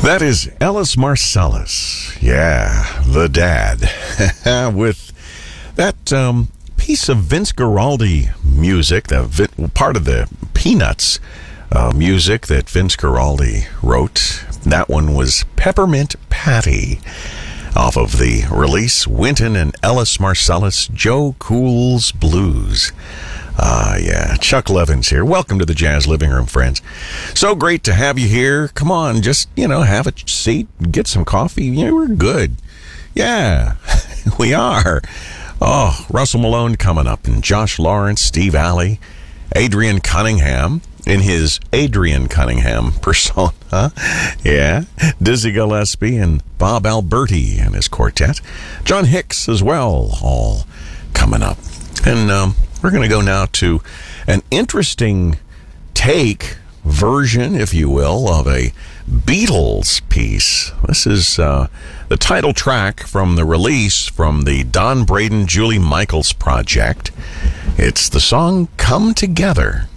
That is Ellis Marsalis. Yeah, the dad. With that piece of Vince Guaraldi music, part of the Peanuts music that Vince Guaraldi wrote. That one was Peppermint Patty, off of the release Wynton and Ellis Marsalis, Joe Cool's Blues. Yeah, Chuck Levins here. Welcome to the Jazz Living Room, friends. So great to have you here. Come on, just, have a seat, get some coffee. Yeah, we're good. Yeah, we are. Oh, Russell Malone coming up, and Josh Lawrence, Steve Alley, Adrian Cunningham in his Adrian Cunningham persona. Yeah, Dizzy Gillespie and Bob Alberti and his quartet. John Hicks as well, all coming up. And we're going to go now to an interesting version, if you will, of a Beatles piece. This is the title track from the release from the Don Braden, Julie Michaels project. It's the song Come Together.